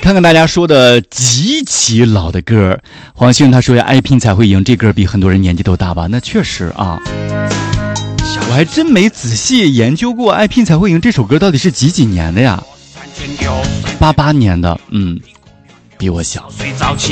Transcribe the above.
看看大家说的极其老的歌。黄兴他说呀，爱拼才会赢，这歌比很多人年纪都大吧？那确实啊，我还真没仔细研究过爱拼才会赢这首歌到底是几年的呀？88年的，比我小。